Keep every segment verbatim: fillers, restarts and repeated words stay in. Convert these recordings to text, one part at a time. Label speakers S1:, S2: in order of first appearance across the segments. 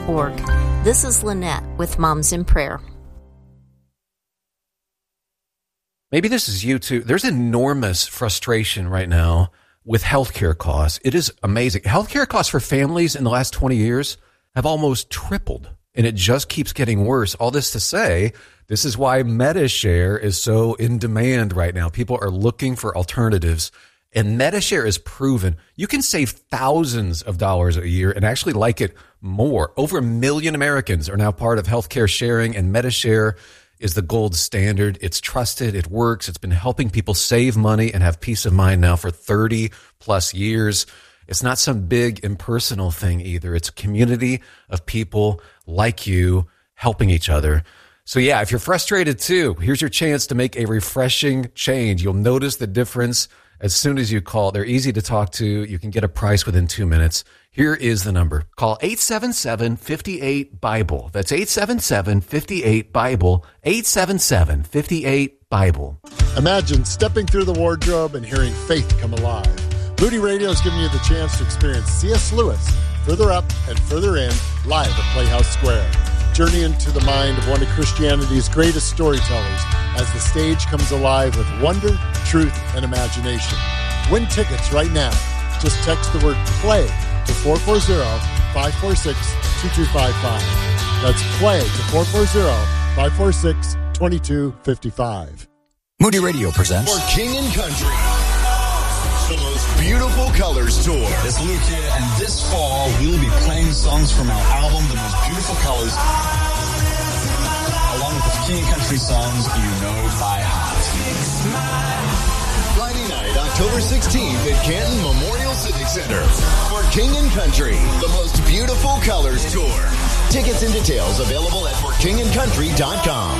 S1: org. This is Lynette with Moms in Prayer.
S2: Maybe this is you too. There's enormous frustration right now with healthcare costs. It is amazing. Healthcare costs for families in the last twenty years have almost tripled, and it just keeps getting worse. All this to say, this is why MediShare is so in demand right now. People are looking for alternatives, and MediShare is proven. You can save thousands of dollars a year and actually like it more. Over a million Americans are now part of healthcare sharing, and MediShare is the gold standard. It's trusted. It works. It's been helping people save money and have peace of mind now for thirty plus years. It's not some big impersonal thing either. It's a community of people like you helping each other. So yeah, if you're frustrated too, here's your chance to make a refreshing change. You'll notice the difference as soon as you call. They're easy to talk to. You can get a price within two minutes. Here is the number. Call eight seven seven, five eight, BIBLE. That's eight seven seven, five eight, BIBLE. eight seven seven, five eight, BIBLE.
S3: Imagine stepping through the wardrobe and hearing faith come alive. Moody Radio is giving you the chance to experience C S. Lewis, Further Up and Further In, live at Playhouse Square. Journey into the mind of one of Christianity's greatest storytellers as the stage comes alive with wonder, truth, and imagination. Win tickets right now. Just text the word PLAY to four four zero, five four six, two two five five. That's PLAY to four four zero, five four six, two two five five.
S4: Moody Radio presents
S5: For King and Country, the most beautiful colors tour.
S4: It's Luke here, and this fall we will be playing songs from our album, The Most Beautiful Colors, along with the King and Country songs you know by heart.
S5: Friday night, October sixteenth at Canton Memorial Civic Center. For King and Country, the most beautiful colors tour. Tickets and details available at for king and country dot com.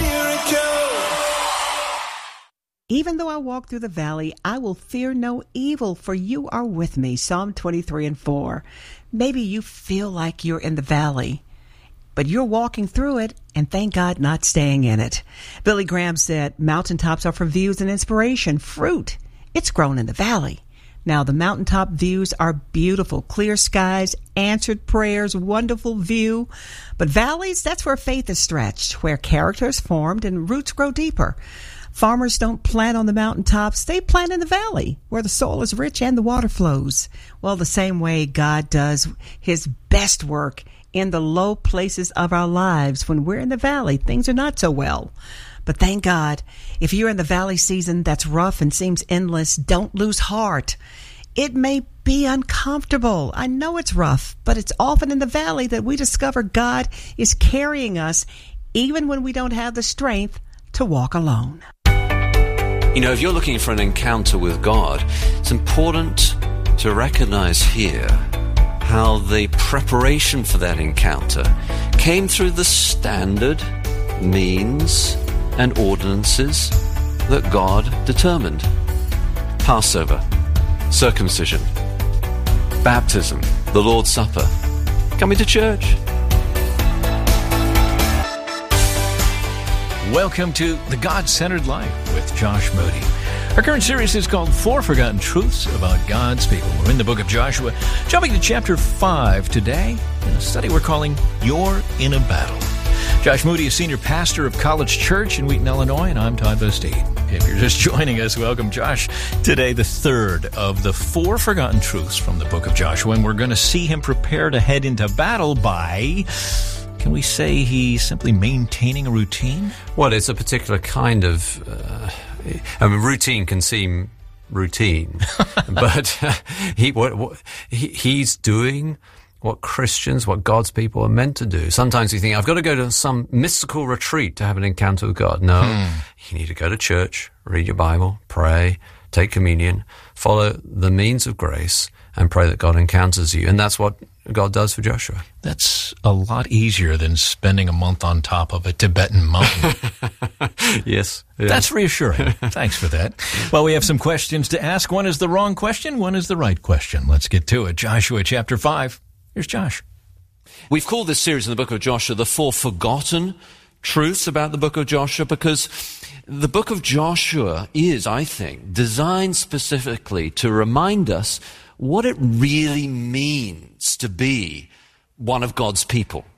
S6: Even though I walk through the valley, I will fear no evil, for you are with me. Psalm twenty-three and four. Maybe you feel like you're in the valley, but you're walking through it, and thank God not staying in it. Billy Graham said, mountaintops are for views and inspiration. Fruit, it's grown in the valley. Now, the mountaintop views are beautiful. Clear skies, answered prayers, wonderful view. But valleys, that's where faith is stretched, where character is formed and roots grow deeper. Farmers don't plant on the mountaintops. They plant in the valley where the soil is rich and the water flows. Well, the same way God does his best work in the low places of our lives. When we're in the valley, things are not so well. But thank God, if you're in the valley season that's rough and seems endless, don't lose heart. It may be uncomfortable. I know it's rough, but it's often in the valley that we discover God is carrying us, even when we don't have the strength to walk alone.
S7: You know, if you're looking for an encounter with God, it's important to recognize here how the preparation for that encounter came through the standard means and ordinances that God determined. Passover, circumcision, baptism, the Lord's Supper, coming to church.
S8: Welcome to The God-Centered Life with Josh Moody. Our current series is called Four Forgotten Truths About God's People. We're in the book of Joshua, jumping to chapter five today in a study we're calling You're in a Battle. Josh Moody is senior pastor of College Church in Wheaton, Illinois, and I'm Todd Bostine. If you're just joining us, welcome, Josh. Today, the third of the four forgotten truths from the book of Joshua, and we're going to see him prepare to head into battle by... Can we say he's simply maintaining a routine?
S7: Well, it's a particular kind of... Uh, I mean, routine can seem routine, but uh, he, what, what, he he's doing what Christians, what God's people are meant to do. Sometimes you think, I've got to go to some mystical retreat to have an encounter with God. No, hmm. You need to go to church, read your Bible, pray, take communion, follow the means of grace, and pray that God encounters you. And that's what God does for Joshua.
S8: That's a lot easier than spending a month on top of a Tibetan mountain.
S7: yes, yes.
S8: That's reassuring. Thanks for that. Well, we have some questions to ask. One is the wrong question. One is the right question. Let's get to it. Joshua chapter five. Here's Josh.
S7: We've called this series in the book of Joshua the Four Forgotten Truths about the book of Joshua because the book of Joshua is, I think, designed specifically to remind us what it really means to be one of God's people.